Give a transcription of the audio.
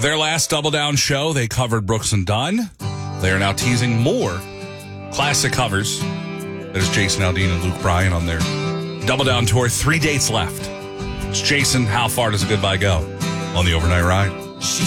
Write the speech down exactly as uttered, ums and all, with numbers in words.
Their last Double Down show, they covered Brooks and Dunn. They are now teasing more classic covers. There's Jason Aldean and Luke Bryan on their Double Down tour. Three dates left. It's Jason, How Far Does a Goodbye Go? On the Overnight Ride.